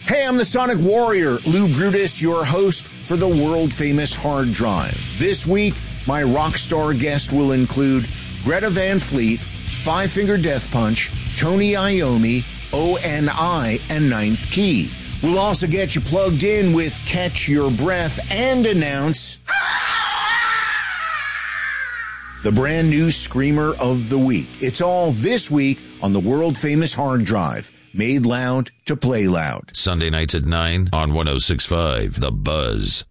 Hey, I'm the Sonic Warrior, Lou Brutus, your host for the world-famous Hard Drive. This week, my rock star guest will include Greta Van Fleet, Five Finger Death Punch, Tony Iommi, ONI, and Ninth Key. We'll also get you plugged in with Catch Your Breath and announce the brand new Screamer of the Week. It's all this week on the world-famous Hard Drive. Made loud to play loud. Sunday nights at 9 on 106.5 The Buzz.